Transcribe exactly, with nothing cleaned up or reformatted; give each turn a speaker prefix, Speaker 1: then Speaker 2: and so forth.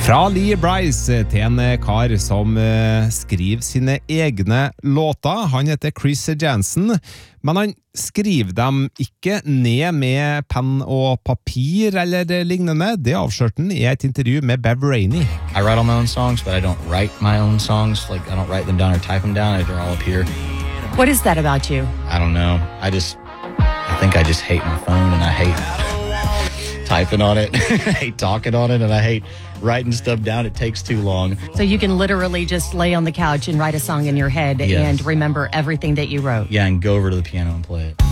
Speaker 1: Fra Lee Brice til en kar som uh, skriver sine egne låter. Han heter Chris Jansen, men han skriver dem ikke ned med penn og papir eller lignende. Det avslørte han i et intervju med Bev Rainey.
Speaker 2: I write all my own songs, but I don't write my own songs. Like, I don't write them down or type them down. They're all up here.
Speaker 3: What is that about you?
Speaker 2: I don't know. I just, I think I just hate my phone, and I hate typing on it. I hate talking on it, and I hate writing stuff down. It takes too long.
Speaker 3: So you can literally just lay on the couch and write a song in your head
Speaker 2: Yes.
Speaker 3: and remember everything that you wrote.
Speaker 2: Yeah, and go over to the piano and play it.